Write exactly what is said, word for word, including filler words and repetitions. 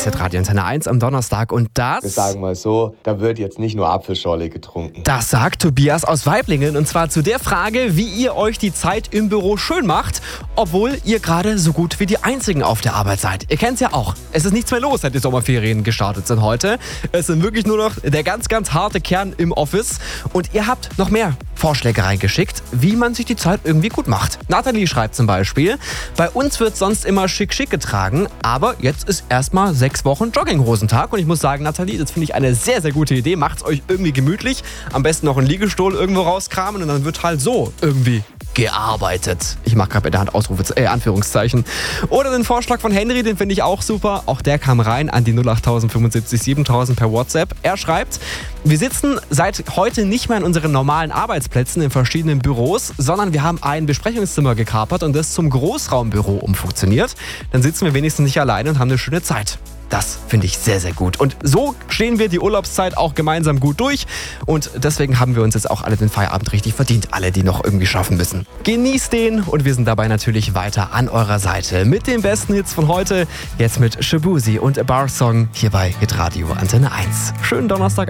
Radio Antenne eins am Donnerstag und das... Wir sagen mal so, da wird jetzt nicht nur Apfelschorle getrunken. Das sagt Tobias aus Waiblingen und zwar zu der Frage, wie ihr euch die Zeit im Büro schön macht, obwohl ihr gerade so gut wie die Einzigen auf der Arbeit seid. Ihr kennt es ja auch. Es ist nichts mehr los, seit die Sommerferien gestartet sind heute. Es sind wirklich nur noch der ganz, ganz harte Kern im Office und ihr habt noch mehr Vorschläge reingeschickt, wie man sich die Zeit irgendwie gut macht. Nathalie schreibt zum Beispiel, bei uns wird sonst immer schick schick getragen, aber jetzt ist erstmal sechs Wochen Jogginghosentag und ich muss sagen, Nathalie, das finde ich eine sehr, sehr gute Idee. Macht's euch irgendwie gemütlich, am besten noch einen Liegestuhl irgendwo rauskramen und dann wird halt so irgendwie gearbeitet. Ich mache gerade bei der Hand Ausrufe, äh, Anführungszeichen. Oder den Vorschlag von Henry, den finde ich auch super. Auch der kam rein an die null acht null null sieben sieben siebentausend per WhatsApp. Er schreibt, wir sitzen seit heute nicht mehr in unseren normalen Arbeitsplätzen in verschiedenen Büros, sondern wir haben ein Besprechungszimmer gekapert und das zum Großraumbüro umfunktioniert. Dann sitzen wir wenigstens nicht alleine und haben eine schöne Zeit. Das finde ich sehr, sehr gut. Und so stehen wir die Urlaubszeit auch gemeinsam gut durch. Und deswegen haben wir uns jetzt auch alle den Feierabend richtig verdient. Alle, die noch irgendwie schaffen müssen. Genießt den und wir sind dabei natürlich weiter an eurer Seite. Mit den besten Hits von heute. Jetzt mit Shabuzi und A Bar Song hier bei Hit Radio Antenne eins. Schönen Donnerstag.